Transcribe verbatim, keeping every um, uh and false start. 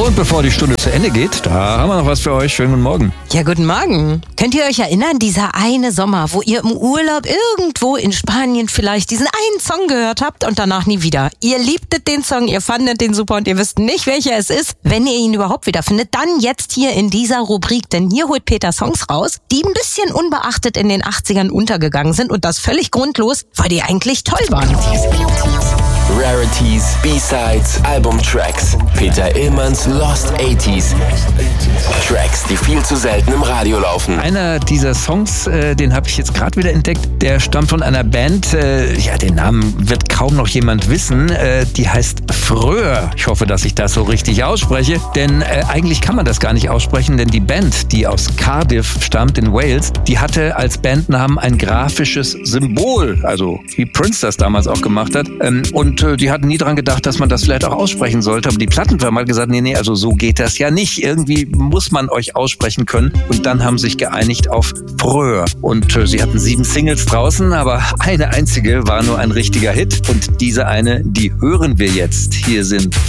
Und bevor die Stunde zu Ende geht, da haben wir noch was für euch. Schönen guten Morgen. Ja, guten Morgen. Könnt ihr euch erinnern, dieser eine Sommer, wo ihr im Urlaub irgendwo in Spanien vielleicht diesen einen Song gehört habt und danach nie wieder? Ihr liebtet den Song, ihr fandet den super und ihr wisst nicht, welcher es ist. Wenn ihr ihn überhaupt wiederfindet, dann jetzt hier in dieser Rubrik. Denn hier holt Peter Songs raus, die ein bisschen unbeachtet in den achtzigern untergegangen sind und das völlig grundlos, weil die eigentlich toll waren. Rarities, B-Sides, Albumtracks. Peter Illmanns Lost achtziger. Tracks, die viel zu selten im Radio laufen. Einer dieser Songs, äh, den habe ich jetzt gerade wieder entdeckt, der stammt von einer Band, äh, ja, den Namen wird kaum noch jemand wissen, äh, die heißt Fröhr. Ich hoffe, dass ich das so richtig ausspreche, denn äh, eigentlich kann man das gar nicht aussprechen, denn die Band, die aus Cardiff stammt in Wales, die hatte als Bandnamen ein grafisches Symbol, also wie Prince das damals auch gemacht hat, ähm, und äh, die hatten nie dran gedacht, dass man das vielleicht auch aussprechen sollte, aber die Plattenfirma hat gesagt, nee, nee, also so geht das ja nicht, irgendwie muss man euch aussprechen können, und dann haben sich geeinigt auf Fröhr, und äh, sie hatten sieben Singles draußen, aber eine einzige war nur ein richtiger Hit, und diese eine, die hören wir jetzt. Hier sind